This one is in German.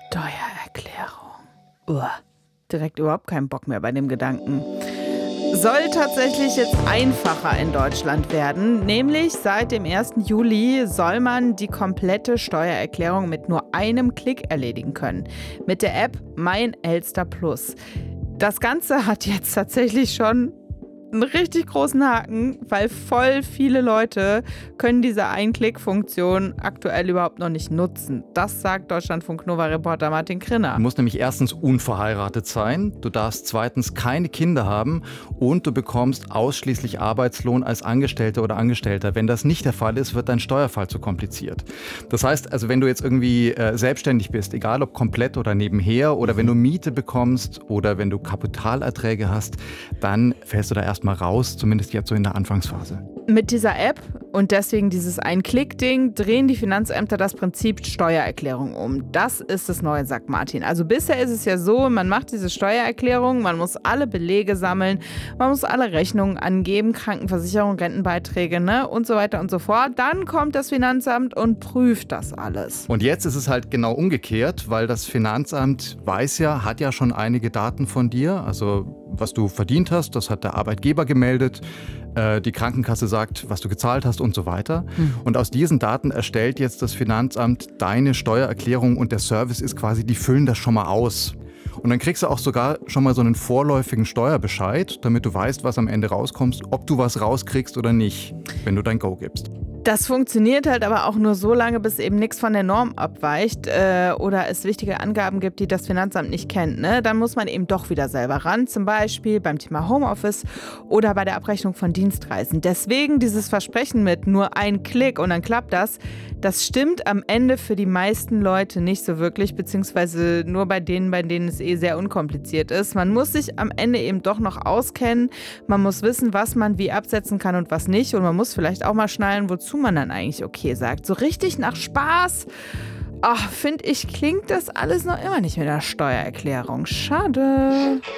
Steuererklärung. Uah, direkt überhaupt keinen Bock mehr bei dem Gedanken. Soll tatsächlich jetzt einfacher in Deutschland werden. Nämlich seit dem 1. Juli soll man die komplette Steuererklärung mit nur einem Klick erledigen können. Mit der App Mein Elster Plus. Das Ganze hat jetzt tatsächlich schon einen richtig großen Haken, weil voll viele Leute können diese Ein-Klick-Funktion aktuell überhaupt noch nicht nutzen. Das sagt Deutschlandfunk-Nova-Reporter Martin Krinner. Du musst nämlich erstens unverheiratet sein, du darfst zweitens keine Kinder haben und du bekommst ausschließlich Arbeitslohn als Angestellter oder Angestellter. Wenn das nicht der Fall ist, wird dein Steuerfall zu kompliziert. Das heißt, also wenn du jetzt irgendwie selbstständig bist, egal ob komplett oder nebenher, oder wenn du Miete bekommst oder wenn du Kapitalerträge hast, dann fällst du da erstmal raus, zumindest jetzt so in der Anfangsphase. Mit dieser App und deswegen dieses Ein-Klick-Ding drehen die Finanzämter das Prinzip Steuererklärung um. Das ist das Neue, sagt Martin. Also bisher ist es ja so, man macht diese Steuererklärung, man muss alle Belege sammeln, man muss alle Rechnungen angeben, Krankenversicherung, Rentenbeiträge, ne, und so weiter und so fort. Dann kommt das Finanzamt und prüft das alles. Und jetzt ist es halt genau umgekehrt, weil das Finanzamt hat ja schon einige Daten von dir, also was du verdient hast, das hat der Arbeitgeber gemeldet, die Krankenkasse sagt, was du gezahlt hast und so weiter. Und aus diesen Daten erstellt jetzt das Finanzamt deine Steuererklärung und der Service ist quasi, die füllen das schon mal aus. Und dann kriegst du auch sogar schon mal so einen vorläufigen Steuerbescheid, damit du weißt, was am Ende rauskommst, ob du was rauskriegst oder nicht, wenn du dein Go gibst. Das funktioniert halt aber auch nur so lange, bis eben nichts von der Norm abweicht oder es wichtige Angaben gibt, die das Finanzamt nicht kennt. Ne? Dann muss man eben doch wieder selber ran, zum Beispiel beim Thema Homeoffice oder bei der Abrechnung von Dienstreisen. Deswegen dieses Versprechen mit nur ein Klick und dann klappt das, das stimmt am Ende für die meisten Leute nicht so wirklich, beziehungsweise nur bei denen es sehr unkompliziert ist. Man muss sich am Ende eben doch noch auskennen, man muss wissen, was man wie absetzen kann und was nicht und man muss vielleicht auch mal schnallen, wozu man dann eigentlich okay sagt. So richtig nach Spaß, finde ich, klingt das alles noch immer nicht mit der Steuererklärung. Schade.